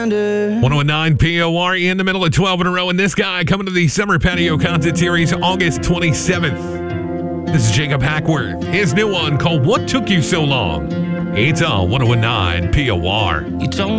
109 POR in the middle of 12 in a row, and this guy coming to the Summer Patio Concert Series August 27th. This is Jacob Hackworth. His new one called What Took You So Long? It's on 109 POR. You told